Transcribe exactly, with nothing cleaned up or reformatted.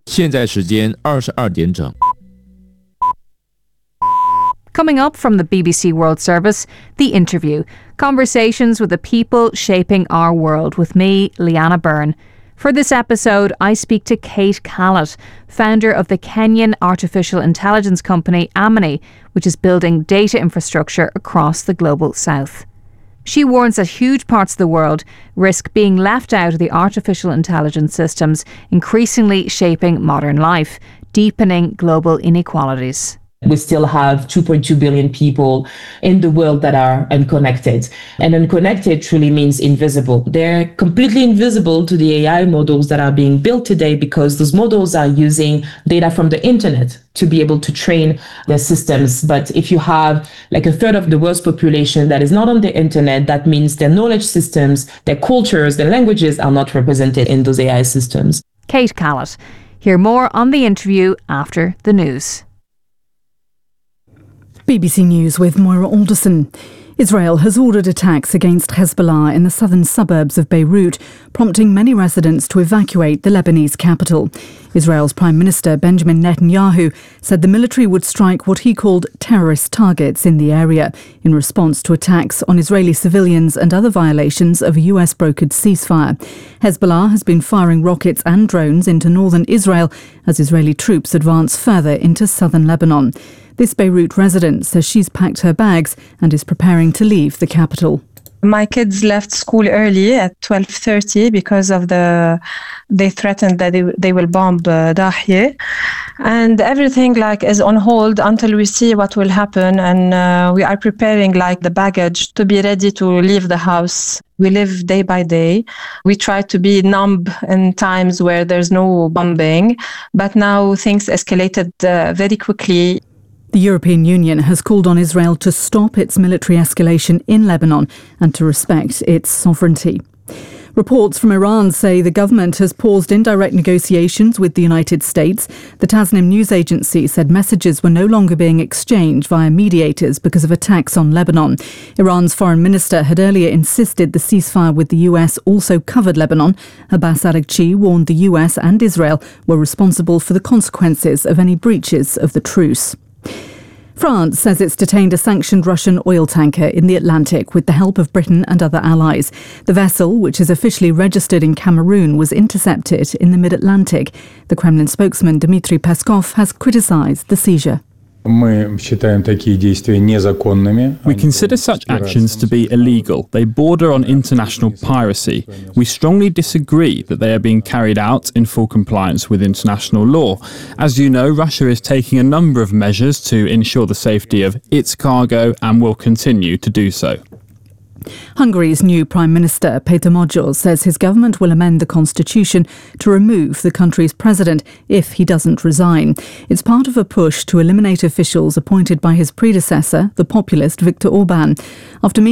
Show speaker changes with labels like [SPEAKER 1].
[SPEAKER 1] 现在时间二十二点整。
[SPEAKER 2] Coming up from the B B C World Service, The Interview. Conversations with the people shaping our world with me, Leanna Byrne. For this episode, I speak to Kate Callett, founder of the Kenyan artificial intelligence company Amini, which is building data infrastructure across the global south. She warns that huge parts of the world risk being left out of the artificial intelligence systems, increasingly shaping modern life, deepening global inequalities.
[SPEAKER 3] We still have two point two billion people in the world that are unconnected. And unconnected truly means invisible. They're completely invisible to the A I models that are being built today because those models are using data from the internet to be able to train their systems. But if you have like a third of the world's population that is not on the internet, that means their knowledge systems, their cultures, their languages are not represented in those A I systems.
[SPEAKER 2] Kate Callett. Hear more on The Interview after the news.
[SPEAKER 4] B B C News with Moira Alderson. Israel has ordered attacks against Hezbollah in the southern suburbs of Beirut, prompting many residents to evacuate the Lebanese capital. Israel's Prime Minister Benjamin Netanyahu said the military would strike what he called terrorist targets in the area in response to attacks on Israeli civilians and other violations of a U S-brokered ceasefire. Hezbollah has been firing rockets and drones into northern Israel as Israeli troops advance further into southern Lebanon. This Beirut resident says she's packed her bags and is preparing to leave the capital.
[SPEAKER 5] My kids left school early at twelve thirty because of the they threatened that they, they will bomb uh, Dahye, and everything like is on hold until we see what will happen, and uh, we are preparing like the baggage to be ready to leave the house. We live day by day. We try to be numb in times where there's no bombing, but now things escalated uh, very quickly.
[SPEAKER 4] The European Union has called on Israel to stop its military escalation in Lebanon and to respect its sovereignty. Reports from Iran say the government has paused indirect negotiations with the United States. The Tasnim news agency said messages were no longer being exchanged via mediators because of attacks on Lebanon. Iran's foreign minister had earlier insisted the ceasefire with the U S also covered Lebanon. Abbas Araghchi warned the U S and Israel were responsible for the consequences of any breaches of the truce. France says it's detained a sanctioned Russian oil tanker in the Atlantic with the help of Britain and other allies. The vessel, which is officially registered in Cameroon, was intercepted in the mid-Atlantic. The Kremlin spokesman Dmitry Peskov has criticised the seizure.
[SPEAKER 6] We consider such actions to be illegal. They border on international piracy. We strongly disagree that they are being carried out in full compliance with international law. As you know, Russia is taking a number of measures to ensure the safety of its cargo and will continue to do so.
[SPEAKER 4] Hungary's new Prime Minister, Péter Magyar, says his government will amend the constitution to remove the country's president if he doesn't resign. It's part of a push to eliminate officials appointed by his predecessor, the populist Viktor Orbán. After